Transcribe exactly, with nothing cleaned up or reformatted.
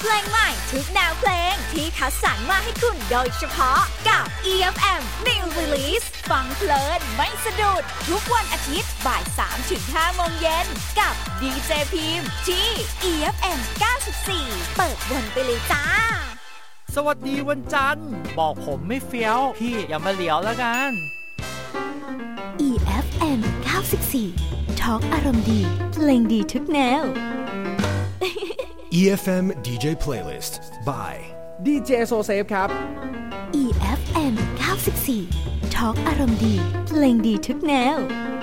เพลงใหม่ทุกแนวเพลงที่คัดสรรมาให้คุณโดยเฉพาะกับ อี เอฟ เอ็ม New Release ฟังเพลินไม่สะดุดทุกวันอาทิตย์บ่าย สามถึงห้า โมงเย็นกับดีเจพิมพ์ที่ อี เอฟ เอ็ม เก้าสิบสี่เปิดวนไปเลยจ้าสวัสดีวันจันทร์บอกผมไม่เฟี้ยวพี่อย่ามาเหลียวแล้วกันอี เอฟ เอ็ม เก้าสิบสี่ทอล์กอารมณ์ดีเพลงดีทุกแนวอี เอฟ เอ็ม ดี เจ Playlist by ดี เจ โซเซฟครับอี เอฟ เอ็ม เก้าสิบสี่ทอล์กอารมณ์ดีเพลงดีทุกแนว